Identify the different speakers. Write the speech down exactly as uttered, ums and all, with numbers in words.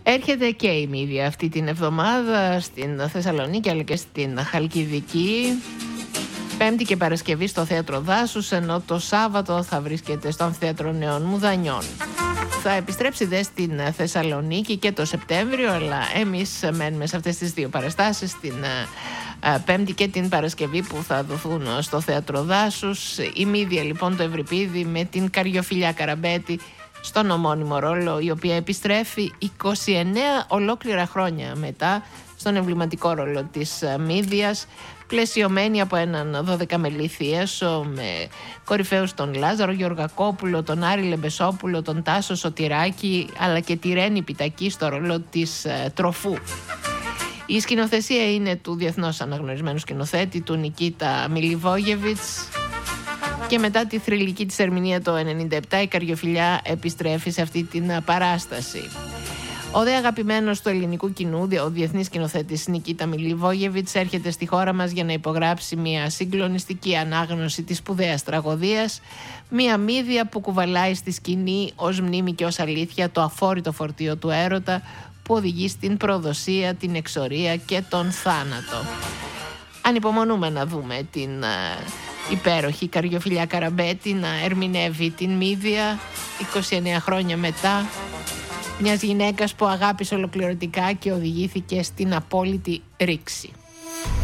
Speaker 1: Έρχεται και η Μύδια αυτή την εβδομάδα στην Θεσσαλονίκη αλλά και στην Χαλκιδική. Πέμπτη και Παρασκευή στο Θέατρο Δάσους, ενώ το Σάββατο θα βρίσκεται στο Αμφιθέατρο Νέων Μουδανιών. Θα επιστρέψει δε στην Θεσσαλονίκη και το Σεπτέμβριο, αλλά εμείς μένουμε σε αυτές τις δύο παραστάσεις, την Πέμπτη και την Παρασκευή που θα δοθούν στο Θέατρο Δάσους. Η Μύδια λοιπόν το Ευρυπίδη με την Καριοφιλιά Καραμπέτη στον ομώνυμο ρόλο, η οποία επιστρέφει είκοσι εννέα ολόκληρα χρόνια μετά στον εμβληματικό ρόλο της Μύδιας, πλαισιωμένη από έναν δωδεκαμελή θίασο με κορυφαίους τον Λάζαρο Γεωργακόπουλο, τον Άρη Λεμπεσόπουλο, τον Τάσο Σωτηράκη, αλλά και τη Ρένη Πιτακή στο ρόλο της ε, Τροφού. Η σκηνοθεσία είναι του διεθνώς αναγνωρισμένου σκηνοθέτη, του Νικίτα Μιλιβόγεβιτς, και μετά τη θρυλική της ερμηνεία το ενενήντα επτά η Καριοφιλιά επιστρέφει σε αυτή την παράσταση. Ο δε αγαπημένος του ελληνικού κοινού, ο διεθνής σκηνοθέτης Νικίτα Μιλιβόγεβιτς, έρχεται στη χώρα μας για να υπογράψει μια συγκλονιστική ανάγνωση της σπουδαίας τραγωδίας, μια Μύδια που κουβαλάει στη σκηνή ως μνήμη και ως αλήθεια το αφόρητο φορτίο του έρωτα που οδηγεί στην προδοσία, την εξορία και τον θάνατο. Ανυπομονούμε να δούμε την uh, υπέροχη Καριοφιλιά Καραμπέτη να ερμηνεύει την Μύδια είκοσι εννέα χρόνια μετά, μιας γυναίκας που αγάπησε ολοκληρωτικά και οδηγήθηκε στην απόλυτη ρήξη.